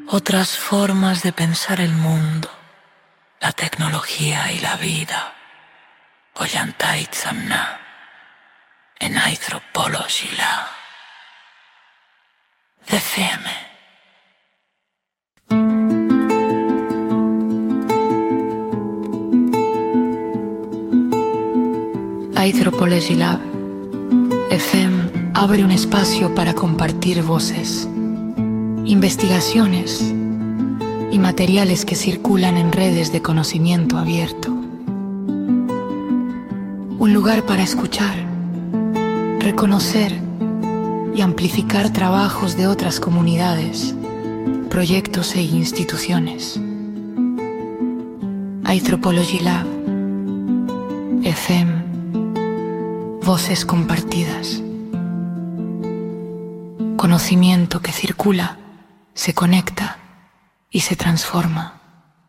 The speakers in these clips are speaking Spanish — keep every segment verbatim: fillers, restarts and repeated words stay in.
otras formas de pensar el mundo, la tecnología y la vida. Oyantait Samna, en Anthropology Lab. The Femme. Anthropology Lab F M abre un espacio para compartir voces, investigaciones y materiales que circulan en redes de conocimiento abierto. Un lugar para escuchar, reconocer y amplificar trabajos de otras comunidades, proyectos e instituciones. Anthropology Lab F M. Voces compartidas. Conocimiento que circula, se conecta y se transforma.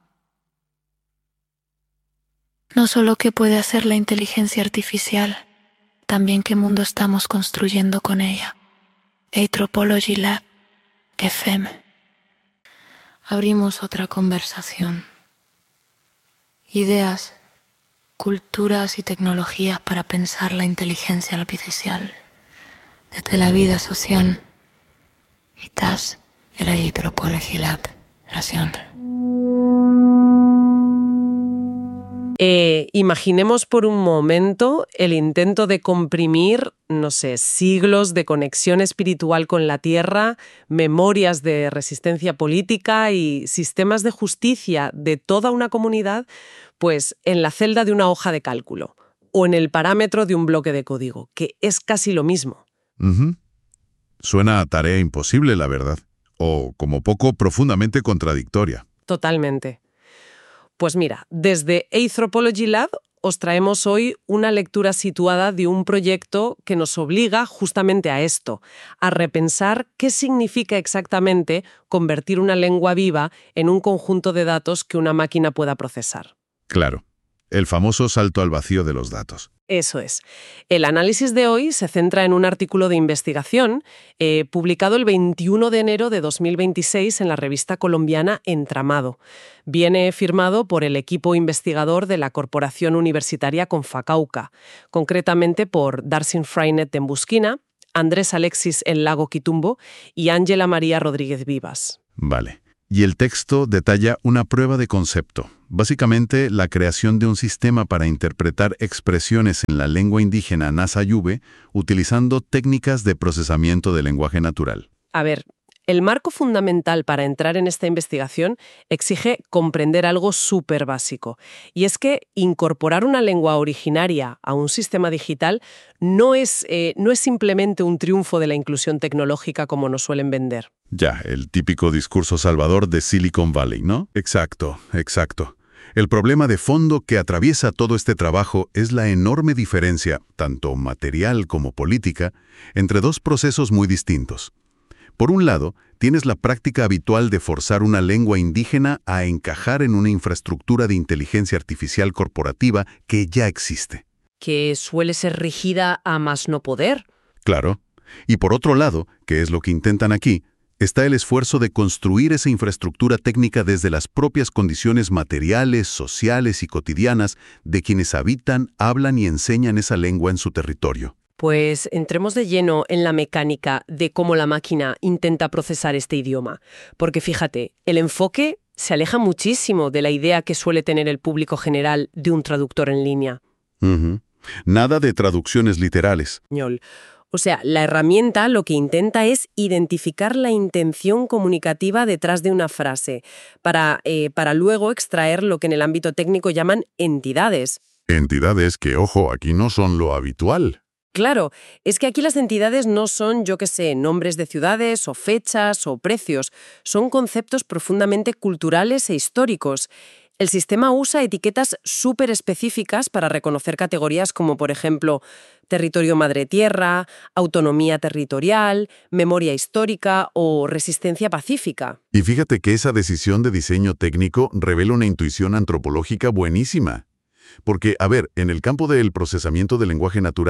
No solo qué puede hacer la inteligencia artificial, también qué mundo estamos construyendo con ella. Anthropology Lab F M. Abrimos otra conversación. Ideas, culturas y tecnologías para pensar la inteligencia artificial desde la vida social. Estás en la Anthropology Lab. Gracias. Eh, imaginemos por un momento el intento de comprimir, no sé, siglos de conexión espiritual con la tierra, memorias de resistencia política y sistemas de justicia de toda una comunidad, pues en la celda de una hoja de cálculo o en el parámetro de un bloque de código, que es casi lo mismo. Uh-huh. Suena a tarea imposible, la verdad, o como poco profundamente contradictoria. Totalmente. Pues mira, desde Anthropology Lab os traemos hoy una lectura situada de un proyecto que nos obliga justamente a esto, a repensar qué significa exactamente convertir una lengua viva en un conjunto de datos que una máquina pueda procesar. Claro, el famoso salto al vacío de los datos. Eso es. El análisis de hoy se centra en un artículo de investigación eh, publicado el veintiuno de enero de dos mil veintiséis en la revista colombiana Entramado. Viene firmado por el equipo investigador de la Corporación Universitaria Confacauca, concretamente por Darcy Freinet en Busquina, Andrés Alexis en Lago Quitumbo y Ángela María Rodríguez Vivas. Vale. Y el texto detalla una prueba de concepto, básicamente la creación de un sistema para interpretar expresiones en la lengua indígena Nasa-Yube utilizando técnicas de procesamiento de lenguaje natural. A ver, el marco fundamental para entrar en esta investigación exige comprender algo súper básico, y es que incorporar una lengua originaria a un sistema digital no es, eh, no es simplemente un triunfo de la inclusión tecnológica como nos suelen vender. Ya, el típico discurso salvador de Silicon Valley, ¿no? Exacto, exacto. El problema de fondo que atraviesa todo este trabajo es la enorme diferencia, tanto material como política, entre dos procesos muy distintos. Por un lado, tienes la práctica habitual de forzar una lengua indígena a encajar en una infraestructura de inteligencia artificial corporativa que ya existe. Que suele ser rígida a más no poder. Claro. Y por otro lado, que es lo que intentan aquí, está el esfuerzo de construir esa infraestructura técnica desde las propias condiciones materiales, sociales y cotidianas de quienes habitan, hablan y enseñan esa lengua en su territorio. Pues entremos de lleno en la mecánica de cómo la máquina intenta procesar este idioma. Porque fíjate, el enfoque se aleja muchísimo de la idea que suele tener el público general de un traductor en línea. Uh-huh. Nada de traducciones literales. O sea, la herramienta lo que intenta es identificar la intención comunicativa detrás de una frase, para, eh, para luego extraer lo que en el ámbito técnico llaman entidades. Entidades que, ojo, aquí no son lo habitual. Claro, es que aquí las entidades no son, yo qué sé, nombres de ciudades o fechas o precios, son conceptos profundamente culturales e históricos. El sistema usa etiquetas súper específicas para reconocer categorías como, por ejemplo, territorio madre tierra, autonomía territorial, memoria histórica o resistencia pacífica. Y fíjate que esa decisión de diseño técnico revela una intuición antropológica buenísima. Porque, a ver, en el campo del procesamiento del lenguaje natural,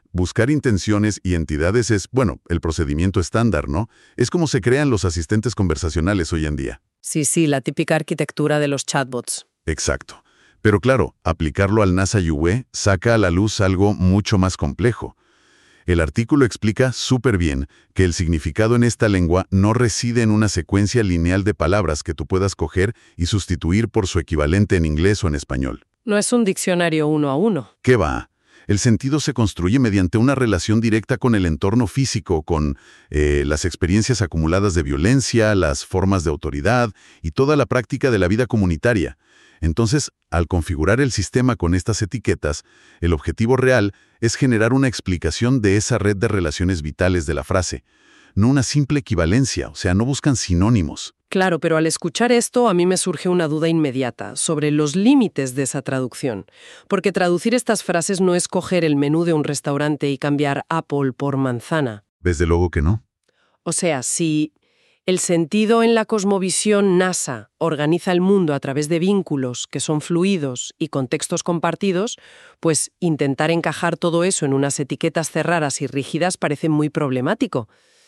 Buscar intenciones y entidades es, bueno, el procedimiento estándar, ¿no? Es como se crean los asistentes conversacionales hoy en día. Sí, sí, la típica arquitectura de los chatbots. Exacto. Pero claro, aplicarlo al Nasa Yuwe saca a la luz algo mucho más complejo. El artículo explica súper bien que el significado en esta lengua no reside en una secuencia lineal de palabras que tú puedas coger y sustituir por su equivalente en inglés o en español. No es un diccionario uno a uno. ¿Qué va? El sentido se construye mediante una relación directa con el entorno físico, con eh, las experiencias acumuladas de violencia, las formas de autoridad y toda la práctica de la vida comunitaria. Entonces, al configurar el sistema con estas etiquetas, el objetivo real es generar una explicación de esa red de relaciones vitales de la frase, no una simple equivalencia, o sea, no buscan sinónimos. Claro, pero al escuchar esto a mí me surge una duda inmediata sobre los límites de esa traducción. Porque traducir estas frases no es coger el menú de un restaurante y cambiar apple por manzana. Desde luego que no. O sea, si el sentido en la cosmovisión NASA organiza el mundo a través de vínculos que son fluidos y contextos compartidos, pues intentar encajar todo eso en unas etiquetas cerradas y rígidas parece muy problemático.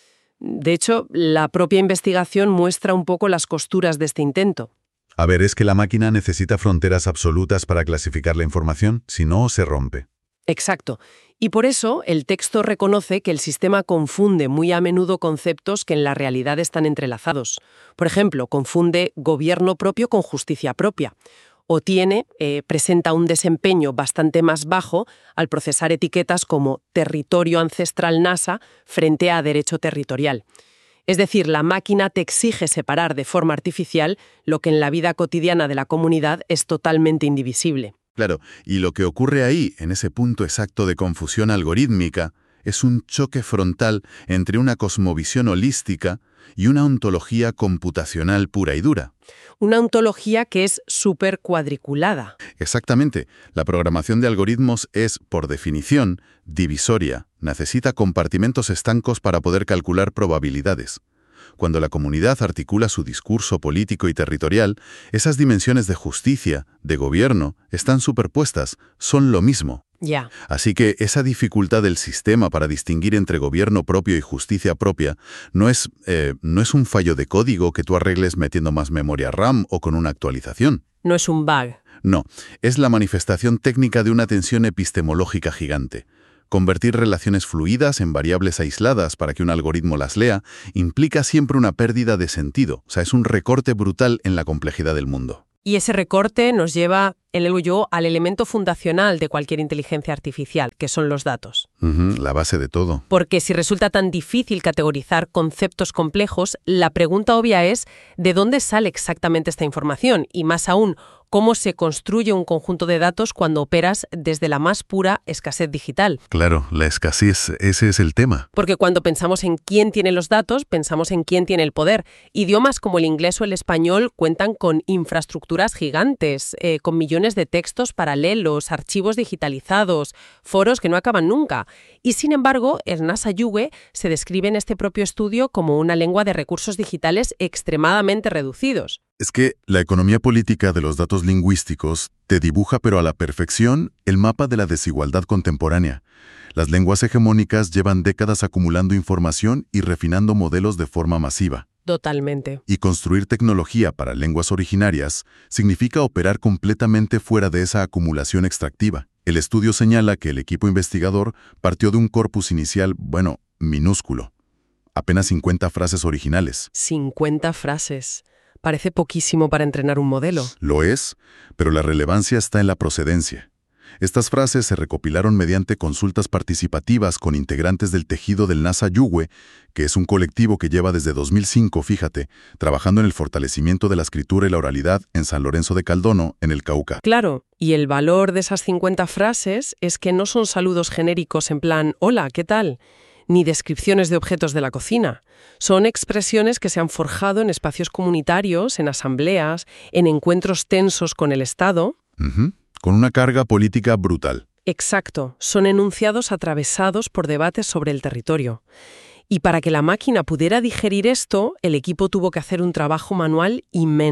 De hecho, la propia investigación muestra un poco las costuras de este intento. A ver, es que la máquina necesita fronteras absolutas para clasificar la información, si no, se rompe. Exacto. Y por eso el texto reconoce que el sistema confunde muy a menudo conceptos que en la realidad están entrelazados. Por ejemplo, confunde gobierno propio con justicia propia. O tiene, eh, presenta un desempeño bastante más bajo al procesar etiquetas como territorio ancestral NASA frente a derecho territorial. Es decir, la máquina te exige separar de forma artificial lo que en la vida cotidiana de la comunidad es totalmente indivisible. Claro, y lo que ocurre ahí, en ese punto exacto de confusión algorítmica, es un choque frontal entre una cosmovisión holística y una ontología computacional pura y dura. Una ontología que es súper cuadriculada. Exactamente. La programación de algoritmos es, por definición, divisoria. Necesita compartimentos estancos para poder calcular probabilidades. Cuando la comunidad articula su discurso político y territorial, esas dimensiones de justicia, de gobierno, están superpuestas, son lo mismo. Ya. Así que esa dificultad del sistema para distinguir entre gobierno propio y justicia propia no es, eh, no es un fallo de código que tú arregles metiendo más memoria RAM o con una actualización. No es un bug. No, es la manifestación técnica de una tensión epistemológica gigante. Convertir relaciones fluidas en variables aisladas para que un algoritmo las lea implica siempre una pérdida de sentido, o sea, es un recorte brutal en la complejidad del mundo. Y ese recorte nos lleva, elego yo, al elemento fundacional de cualquier inteligencia artificial, que son los datos. Uh-huh, la base de todo. Porque si resulta tan difícil categorizar conceptos complejos, la pregunta obvia es ¿de dónde sale exactamente esta información? Y más aún, ¿cómo se construye un conjunto de datos cuando operas desde la más pura escasez digital? Claro, la escasez, ese es el tema. Porque cuando pensamos en quién tiene los datos, pensamos en quién tiene el poder. Idiomas como el inglés o el español cuentan con infraestructuras gigantes, eh, con millones de textos paralelos, archivos digitalizados, foros que no acaban nunca. Y sin embargo, el Nasa Yuwe se describe en este propio estudio como una lengua de recursos digitales extremadamente reducidos. Es que la economía política de los datos lingüísticos te dibuja, pero a la perfección, el mapa de la desigualdad contemporánea. Las lenguas hegemónicas llevan décadas acumulando información y refinando modelos de forma masiva. Totalmente. Y construir tecnología para lenguas originarias significa operar completamente fuera de esa acumulación extractiva. El estudio señala que el equipo investigador partió de un corpus inicial, bueno, minúsculo. Apenas cincuenta frases originales. cincuenta frases. Parece poquísimo para entrenar un modelo. Lo es, pero la relevancia está en la procedencia. Estas frases se recopilaron mediante consultas participativas con integrantes del tejido del Nasa Yuwe, que es un colectivo que lleva desde dos mil cinco, fíjate, trabajando en el fortalecimiento de la escritura y la oralidad en San Lorenzo de Caldono, en el Cauca. Claro, y el valor de esas cincuenta frases es que no son saludos genéricos en plan «Hola, ¿qué tal?», ni descripciones de objetos de la cocina. Son expresiones que se han forjado en espacios comunitarios, en asambleas, en encuentros tensos con el Estado. Uh-huh. Con una carga política brutal. Exacto. Son enunciados atravesados por debates sobre el territorio. Y para que la máquina pudiera digerir esto, el equipo tuvo que hacer un trabajo manual inmenso.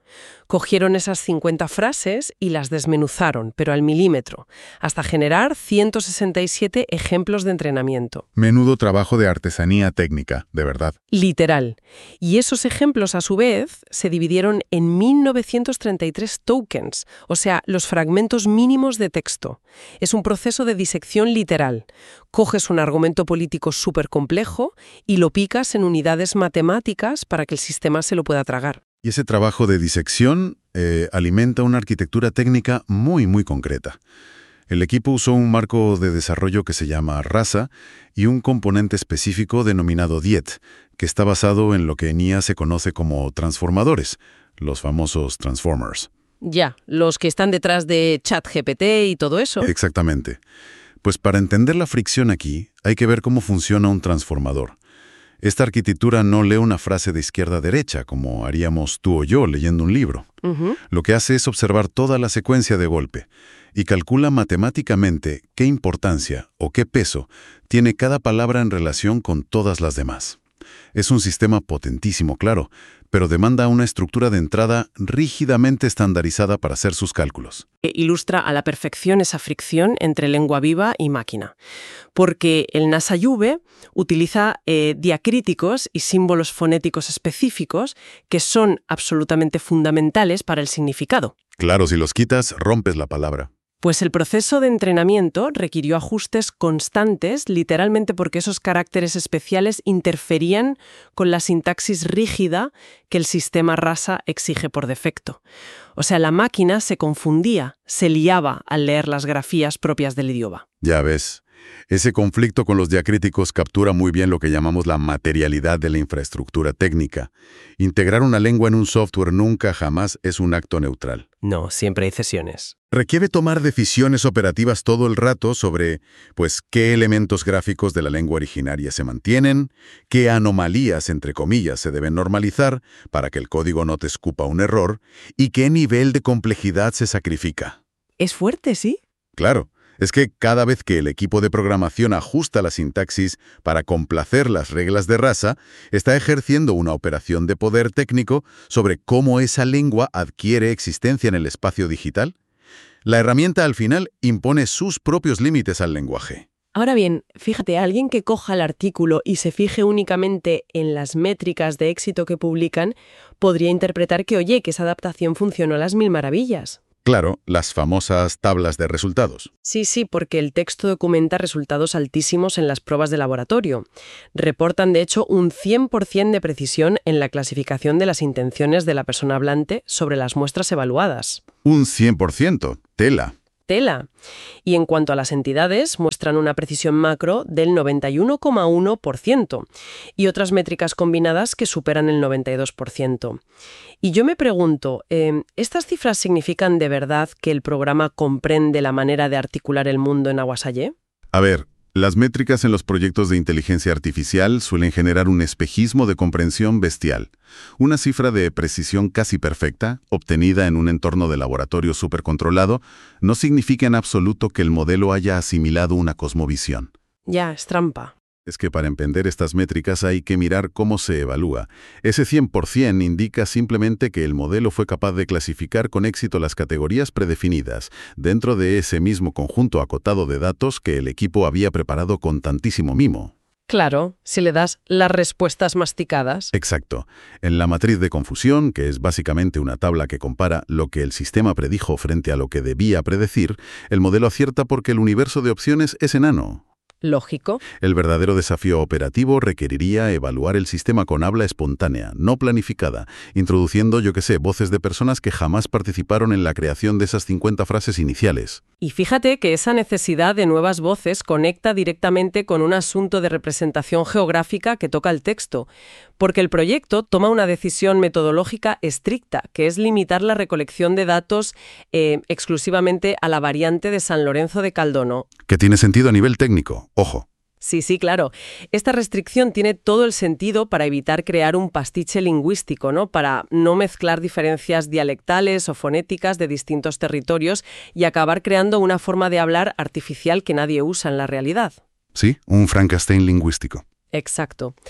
Cogieron esas cincuenta frases y las desmenuzaron, pero al milímetro, hasta generar ciento sesenta y siete ejemplos de entrenamiento. Menudo trabajo de artesanía técnica, de verdad. Literal. Y esos ejemplos, a su vez, se dividieron en mil novecientos treinta y tres tokens, o sea, los fragmentos mínimos de texto. Es un proceso de disección literal. Coges un argumento político súper complejo y lo picas en unidades matemáticas para que el sistema se lo pueda tragar. Y ese trabajo de disección eh, alimenta una arquitectura técnica muy, muy concreta. El equipo usó un marco de desarrollo que se llama RASA y un componente específico denominado D I E T, que está basado en lo que en I A se conoce como transformadores, los famosos transformers. Ya, los que están detrás de ChatGPT y todo eso. Exactamente. Pues para entender la fricción aquí, hay que ver cómo funciona un transformador. Esta arquitectura no lee una frase de izquierda a derecha, como haríamos tú o yo leyendo un libro. Uh-huh. Lo que hace es observar toda la secuencia de golpe y calcula matemáticamente qué importancia o qué peso tiene cada palabra en relación con todas las demás. Es un sistema potentísimo, claro, pero demanda una estructura de entrada rígidamente estandarizada para hacer sus cálculos. Ilustra a la perfección esa fricción entre lengua viva y máquina, porque el Nasayube utiliza eh, diacríticos y símbolos fonéticos específicos que son absolutamente fundamentales para el significado. Claro, si los quitas, rompes la palabra. Pues el proceso de entrenamiento requirió ajustes constantes, literalmente porque esos caracteres especiales interferían con la sintaxis rígida que el sistema RASA exige por defecto. O sea, la máquina se confundía, se liaba al leer las grafías propias del idioma. Ya ves. Ese conflicto con los diacríticos captura muy bien lo que llamamos la materialidad de la infraestructura técnica. Integrar una lengua en un software nunca jamás es un acto neutral. No, siempre hay cesiones. Requiere tomar decisiones operativas todo el rato sobre, pues, qué elementos gráficos de la lengua originaria se mantienen, qué anomalías, entre comillas, se deben normalizar para que el código no te escupa un error y qué nivel de complejidad se sacrifica. Es fuerte, ¿sí? Claro. Es que cada vez que el equipo de programación ajusta la sintaxis para complacer las reglas de RASA, está ejerciendo una operación de poder técnico sobre cómo esa lengua adquiere existencia en el espacio digital. La herramienta al final impone sus propios límites al lenguaje. Ahora bien, fíjate, alguien que coja el artículo y se fije únicamente en las métricas de éxito que publican, podría interpretar que, oye, que esa adaptación funcionó a las mil maravillas. Claro, las famosas tablas de resultados. Sí, sí, porque el texto documenta resultados altísimos en las pruebas de laboratorio. Reportan, de hecho, un cien por ciento de precisión en la clasificación de las intenciones de la persona hablante sobre las muestras evaluadas. Un cien por ciento. Tela. Tela. Y en cuanto a las entidades, muestran una precisión macro del noventa y uno coma uno por ciento y otras métricas combinadas que superan el noventa y dos por ciento. Y yo me pregunto, eh, ¿estas cifras significan de verdad que el programa comprende la manera de articular el mundo en Awasallé? A ver, las métricas en los proyectos de inteligencia artificial suelen generar un espejismo de comprensión bestial. Una cifra de precisión casi perfecta, obtenida en un entorno de laboratorio supercontrolado, no significa en absoluto que el modelo haya asimilado una cosmovisión. Ya, es trampa. Es que para entender estas métricas hay que mirar cómo se evalúa. Ese cien por ciento indica simplemente que el modelo fue capaz de clasificar con éxito las categorías predefinidas dentro de ese mismo conjunto acotado de datos que el equipo había preparado con tantísimo mimo. Claro, si le das las respuestas masticadas. Exacto. En la matriz de confusión, que es básicamente una tabla que compara lo que el sistema predijo frente a lo que debía predecir, el modelo acierta porque el universo de opciones es enano. Lógico. El verdadero desafío operativo requeriría evaluar el sistema con habla espontánea, no planificada, introduciendo, yo qué sé, voces de personas que jamás participaron en la creación de esas cincuenta frases iniciales. Y fíjate que esa necesidad de nuevas voces conecta directamente con un asunto de representación geográfica que toca el texto, porque el proyecto toma una decisión metodológica estricta, que es limitar la recolección de datos eh, exclusivamente a la variante de San Lorenzo de Caldono. Que tiene sentido a nivel técnico, ojo. Sí, sí, claro. Esta restricción tiene todo el sentido para evitar crear un pastiche lingüístico, ¿no? Para no mezclar diferencias dialectales o fonéticas de distintos territorios y acabar creando una forma de hablar artificial que nadie usa en la realidad. Sí, un Frankenstein lingüístico. Exacto.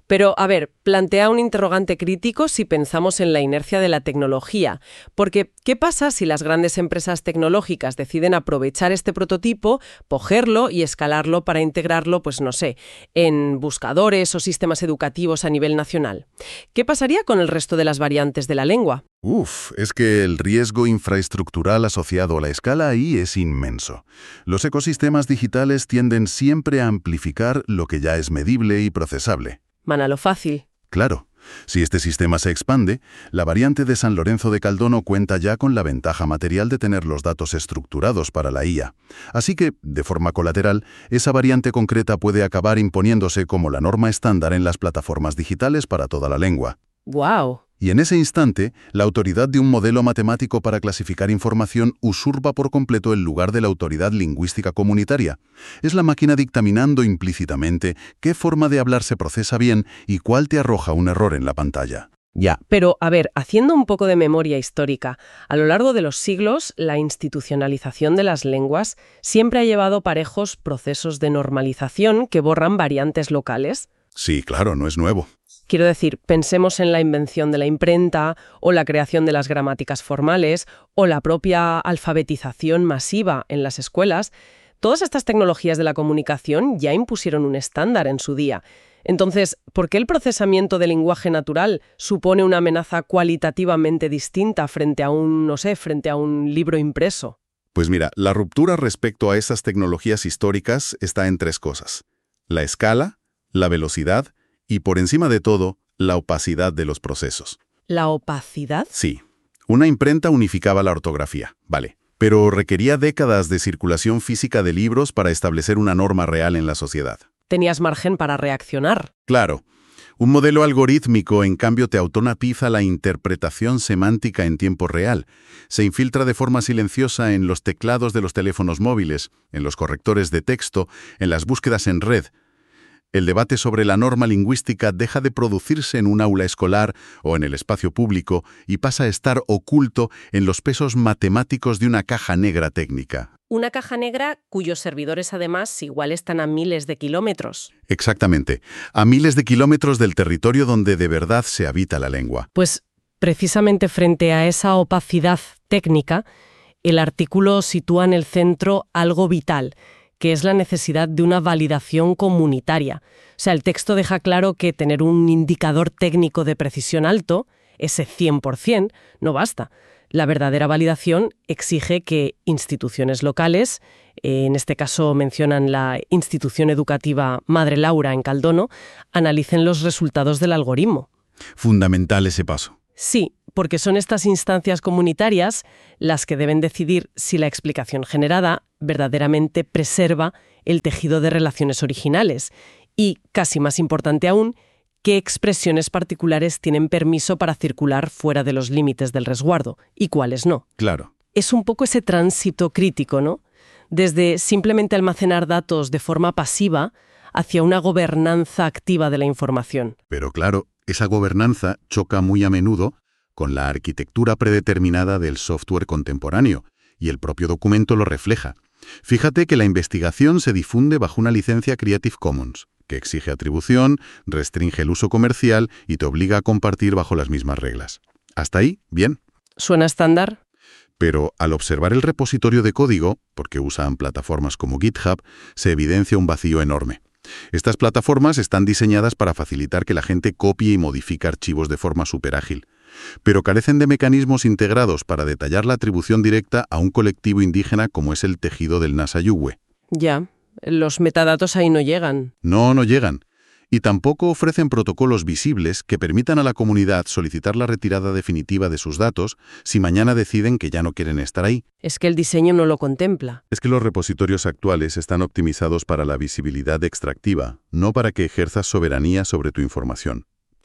Pero, a ver, plantea un interrogante crítico si pensamos en la inercia de la tecnología. Porque, ¿qué pasa si las grandes empresas tecnológicas deciden aprovechar este prototipo, cogerlo y escalarlo para integrarlo, pues no sé, en buscadores o sistemas educativos a nivel nacional? ¿Qué pasaría con el resto de las variantes de la lengua? Uf, es que el riesgo infraestructural asociado a la escala ahí es inmenso. Los ecosistemas digitales tienden siempre a amplificar lo que ya es medible y procesable. Mana lo fácil. Claro, si este sistema se expande, la variante de San Lorenzo de Caldono cuenta ya con la ventaja material de tener los datos estructurados para la I A. Así que, de forma colateral, esa variante concreta puede acabar imponiéndose como la norma estándar en las plataformas digitales para toda la lengua. ¡Guau! Y en ese instante, la autoridad de un modelo matemático para clasificar información usurpa por completo el lugar de la autoridad lingüística comunitaria. Es la máquina dictaminando implícitamente qué forma de hablar se procesa bien y cuál te arroja un error en la pantalla. Ya. Pero, a ver, haciendo un poco de memoria histórica, a lo largo de los siglos, la institucionalización de las lenguas siempre ha llevado parejos procesos de normalización que borran variantes locales. Sí, claro, no es nuevo. Quiero decir, pensemos en la invención de la imprenta o la creación de las gramáticas formales o la propia alfabetización masiva en las escuelas. Todas estas tecnologías de la comunicación ya impusieron un estándar en su día. Entonces, ¿por qué el procesamiento del lenguaje natural supone una amenaza cualitativamente distinta frente a un, no sé, frente a un libro impreso? Pues mira, la ruptura respecto a esas tecnologías históricas está en tres cosas: la escala, la velocidad y, por encima de todo, la opacidad de los procesos. ¿La opacidad? Sí. Una imprenta unificaba la ortografía, vale, pero requería décadas de circulación física de libros para establecer una norma real en la sociedad. Tenías margen para reaccionar. Claro. Un modelo algorítmico, en cambio, te automatiza la interpretación semántica en tiempo real. Se infiltra de forma silenciosa en los teclados de los teléfonos móviles, en los correctores de texto, en las búsquedas en red. El debate sobre la norma lingüística deja de producirse en un aula escolar o en el espacio público y pasa a estar oculto en los pesos matemáticos de una caja negra técnica. Una caja negra cuyos servidores además igual están a miles de kilómetros. Exactamente, a miles de kilómetros del territorio donde de verdad se habita la lengua. Pues precisamente frente a esa opacidad técnica, el artículo sitúa en el centro algo vital, que es la necesidad de una validación comunitaria. O sea, el texto deja claro que tener un indicador técnico de precisión alto, ese cien por cien, no basta. La verdadera validación exige que instituciones locales, eh, en este caso mencionan la institución educativa Madre Laura en Caldono, analicen los resultados del algoritmo. Fundamental ese paso. Sí, porque son estas instancias comunitarias las que deben decidir si la explicación generada verdaderamente preserva el tejido de relaciones originales y, casi más importante aún, qué expresiones particulares tienen permiso para circular fuera de los límites del resguardo y cuáles no. Claro. Es un poco ese tránsito crítico, ¿no? Desde simplemente almacenar datos de forma pasiva hacia una gobernanza activa de la información. Pero claro, esa gobernanza choca muy a menudo con la arquitectura predeterminada del software contemporáneo, y el propio documento lo refleja. Fíjate que la investigación se difunde bajo una licencia Creative Commons, que exige atribución, restringe el uso comercial y te obliga a compartir bajo las mismas reglas. ¿Hasta ahí? Bien. ¿Suena estándar? Pero al observar el repositorio de código, porque usan plataformas como GitHub, se evidencia un vacío enorme. Estas plataformas están diseñadas para facilitar que la gente copie y modifique archivos de forma superágil, pero carecen de mecanismos integrados para detallar la atribución directa a un colectivo indígena como es el tejido del Nasa-Yuwe. Ya, los metadatos ahí no llegan. No, no llegan. Y tampoco ofrecen protocolos visibles que permitan a la comunidad solicitar la retirada definitiva de sus datos si mañana deciden que ya no quieren estar ahí. Es que el diseño no lo contempla. Es que los repositorios actuales están optimizados para la visibilidad extractiva, no para que ejerzas soberanía sobre tu información.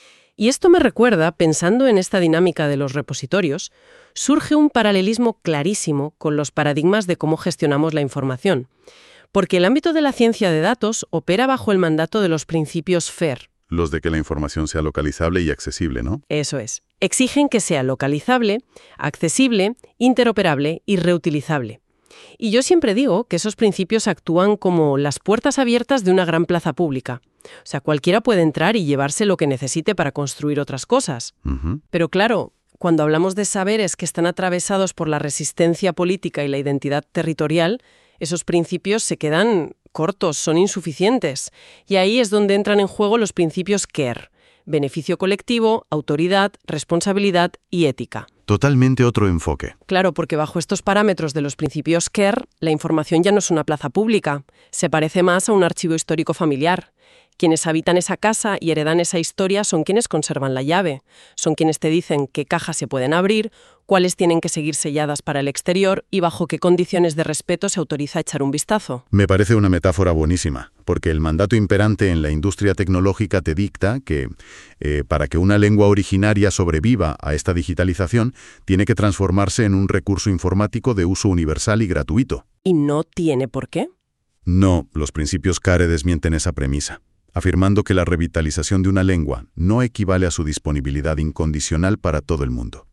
Y esto me recuerda, pensando en esta dinámica de los repositorios, surge un paralelismo clarísimo con los paradigmas de cómo gestionamos la información. Porque el ámbito de la ciencia de datos opera bajo el mandato de los principios FAIR. Los de que la información sea localizable y accesible, ¿no? Eso es. Exigen que sea localizable, accesible, interoperable y reutilizable. Y yo siempre digo que esos principios actúan como las puertas abiertas de una gran plaza pública. O sea, cualquiera puede entrar y llevarse lo que necesite para construir otras cosas. Ujú. Pero claro, cuando hablamos de saberes que están atravesados por la resistencia política y la identidad territorial, esos principios se quedan cortos, son insuficientes. Y ahí es donde entran en juego los principios CARE: beneficio colectivo, autoridad, responsabilidad y ética. Totalmente otro enfoque. Claro, porque bajo estos parámetros de los principios CARE, la información ya no es una plaza pública, se parece más a un archivo histórico familiar. Quienes habitan esa casa y heredan esa historia son quienes conservan la llave, son quienes te dicen qué cajas se pueden abrir, cuáles tienen que seguir selladas para el exterior y bajo qué condiciones de respeto se autoriza echar un vistazo. Me parece una metáfora buenísima, porque el mandato imperante en la industria tecnológica te dicta que, eh, para que una lengua originaria sobreviva a esta digitalización, tiene que transformarse en un recurso informático de uso universal y gratuito. ¿Y no tiene por qué? No, los principios CARE desmienten esa premisa, afirmando que la revitalización de una lengua no equivale a su disponibilidad incondicional para todo el mundo.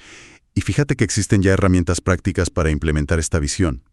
Y fíjate que existen ya herramientas prácticas para implementar esta visión,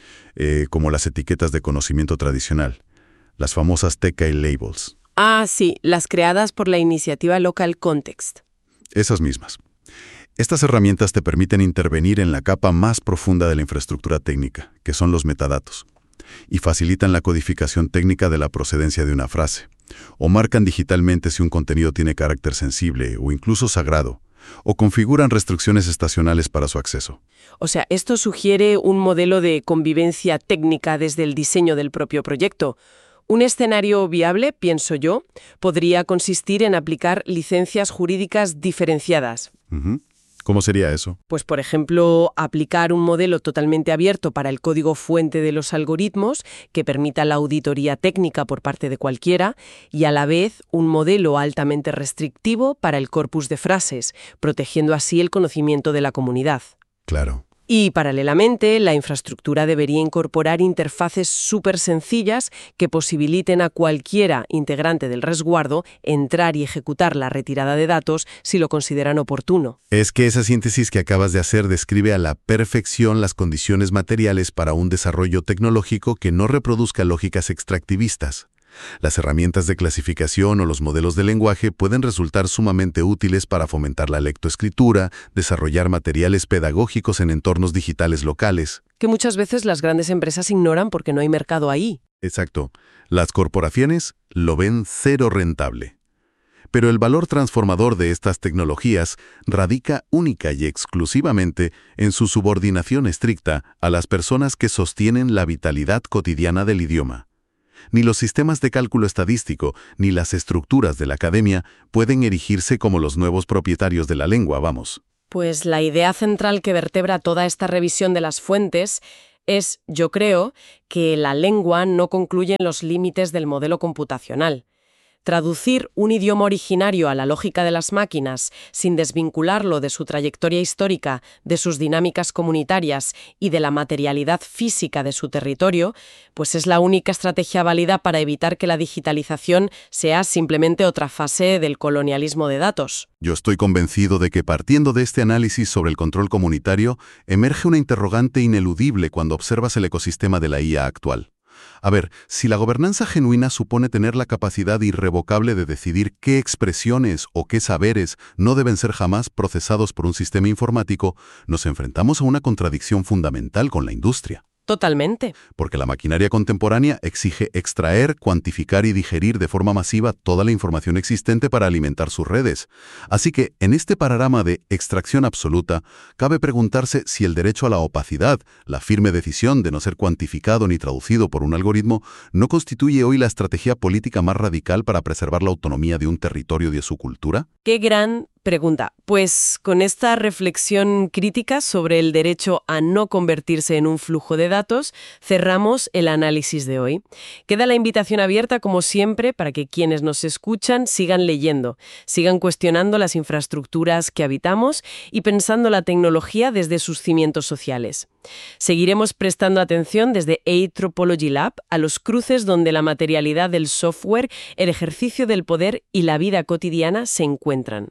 eh, como las etiquetas de conocimiento tradicional, las famosas T K Labels. Ah, sí, las creadas por la iniciativa Local Context. Esas mismas. Estas herramientas te permiten intervenir en la capa más profunda de la infraestructura técnica, que son los metadatos, y facilitan la codificación técnica de la procedencia de una frase, o marcan digitalmente si un contenido tiene carácter sensible o incluso sagrado, o configuran restricciones estacionales para su acceso. O sea, esto sugiere un modelo de convivencia técnica desde el diseño del propio proyecto. Un escenario viable, pienso yo, podría consistir en aplicar licencias jurídicas diferenciadas. Uh-huh. ¿Cómo sería eso? Pues, por ejemplo, aplicar un modelo totalmente abierto para el código fuente de los algoritmos que permita la auditoría técnica por parte de cualquiera y a la vez un modelo altamente restrictivo para el corpus de frases, protegiendo así el conocimiento de la comunidad. Claro. Y, paralelamente, la infraestructura debería incorporar interfaces súper sencillas que posibiliten a cualquiera integrante del resguardo entrar y ejecutar la retirada de datos si lo consideran oportuno. Es que esa síntesis que acabas de hacer describe a la perfección las condiciones materiales para un desarrollo tecnológico que no reproduzca lógicas extractivistas. Las herramientas de clasificación o los modelos de lenguaje pueden resultar sumamente útiles para fomentar la lectoescritura, desarrollar materiales pedagógicos en entornos digitales locales. Que muchas veces las grandes empresas ignoran porque no hay mercado ahí. Exacto. Las corporaciones lo ven cero rentable. Pero el valor transformador de estas tecnologías radica única y exclusivamente en su subordinación estricta a las personas que sostienen la vitalidad cotidiana del idioma. Ni los sistemas de cálculo estadístico ni las estructuras de la academia pueden erigirse como los nuevos propietarios de la lengua, vamos. Pues la idea central que vertebra toda esta revisión de las fuentes es, yo creo, que la lengua no concluye en los límites del modelo computacional. Traducir un idioma originario a la lógica de las máquinas sin desvincularlo de su trayectoria histórica, de sus dinámicas comunitarias y de la materialidad física de su territorio, pues es la única estrategia válida para evitar que la digitalización sea simplemente otra fase del colonialismo de datos. Yo estoy convencido de que partiendo de este análisis sobre el control comunitario, emerge una interrogante ineludible cuando observas el ecosistema de la I A actual. A ver, si la gobernanza genuina supone tener la capacidad irrevocable de decidir qué expresiones o qué saberes no deben ser jamás procesados por un sistema informático, nos enfrentamos a una contradicción fundamental con la industria. Totalmente. Porque la maquinaria contemporánea exige extraer, cuantificar y digerir de forma masiva toda la información existente para alimentar sus redes. Así que, en este panorama de extracción absoluta, cabe preguntarse si el derecho a la opacidad, la firme decisión de no ser cuantificado ni traducido por un algoritmo, no constituye hoy la estrategia política más radical para preservar la autonomía de un territorio y de su cultura. ¡Qué gran pregunta! Pues con esta reflexión crítica sobre el derecho a no convertirse en un flujo de datos, cerramos el análisis de hoy. Queda la invitación abierta, como siempre, para que quienes nos escuchan sigan leyendo, sigan cuestionando las infraestructuras que habitamos y pensando la tecnología desde sus cimientos sociales. Seguiremos prestando atención desde Anthropology Lab a los cruces donde la materialidad del software, el ejercicio del poder y la vida cotidiana se encuentran.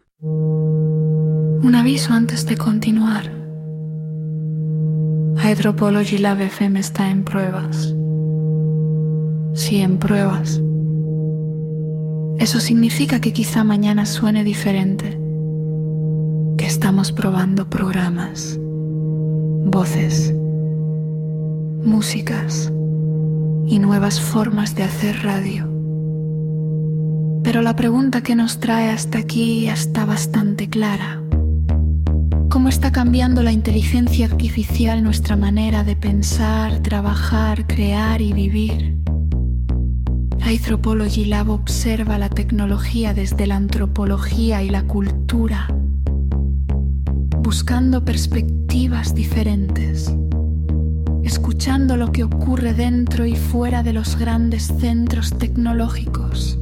Un aviso antes de continuar. Anthropology Lab F M está en pruebas. Sí, en pruebas. Eso significa que quizá mañana suene diferente, que estamos probando programas, voces, músicas y nuevas formas de hacer radio. Pero la pregunta que nos trae hasta aquí ya está bastante clara. ¿Cómo está cambiando la inteligencia artificial nuestra manera de pensar, trabajar, crear y vivir? Anthropology Lab observa la tecnología desde la antropología y la cultura, buscando perspectivas diferentes, escuchando lo que ocurre dentro y fuera de los grandes centros tecnológicos.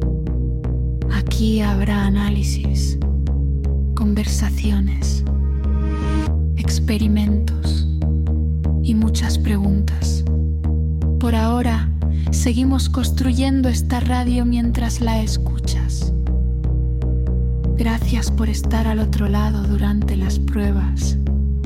Aquí habrá análisis, conversaciones, experimentos y muchas preguntas. Por ahora, seguimos construyendo esta radio mientras la escuchas. Gracias por estar al otro lado durante las pruebas.